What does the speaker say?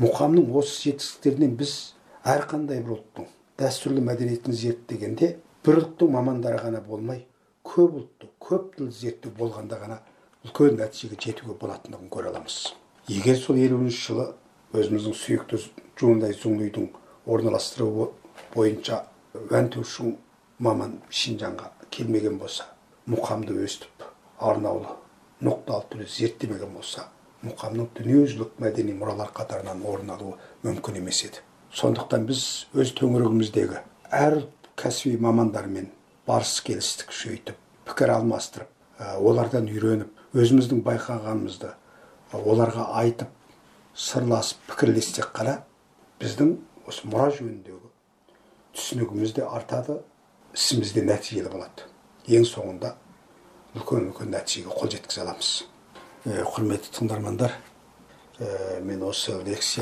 мұқамның осы жетістіктерінен біз әрқандай бір ұлттың дәстүрлі мәдениетін зерттегенде бір ұлттың мамандары ғана болмай, көп ұлтты, көп тілді зерттеу болғанда ғана үлкен нәтижеге жетуге болатындығын көре аламыз. Егер сол 50-ші жылы өзіміздің сүйікті Жуындай Зұңлидың орналастыруы бойынша Вәнтөшің маман Шинжанға келмеген болса, мұқамды өстіп, арнаулы, ноқталы түрде зерттемеген болса, мұқамның дүниежүзілік мәдени мұралар қатарынан орын алуы мүмкін емес еді. Сондықтан біз өз төңірегіміздегі әр кәсіби мамандармен барыс келістік күшейтіп, пікір алмастырып, олардан үйреніп, өзіміздің байқағанымызды оларға айтып, сырласып, пікірлессек қана біздің осы мұра жөніндегі түсінігіміз де артады, ісіміз де нәтижелі болады. Ең соңында үлкен нәтижеге қол жеткізе аламыз. Құрметті тыңдармандар, мен осы лекция